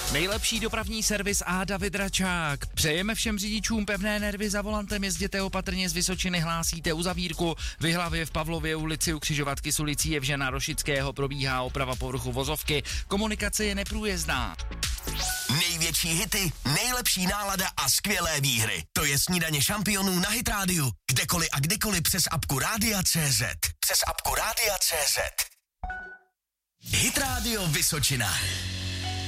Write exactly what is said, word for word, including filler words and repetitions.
Nejlepší dopravní servis a David Račák. Přejeme všem řidičům pevné nervy za volantem, jezděte opatrně, z Vysočiny hlásíte uzavírku. V Jihlavě, v Pavlově ulici u křižovatky s ulicí Jevžena Rošického probíhá oprava povrchu vozovky. Komunikace je neprůjezdná. Největší hity, nejlepší nálada a skvělé výhry. To je Snídaně šampionů na Hit Radio. Kdekoliv a kdykoliv přes apku Rádia tečka cé zet. Přes apku Rádia tečka cé zet. Hit Radio Vysočina.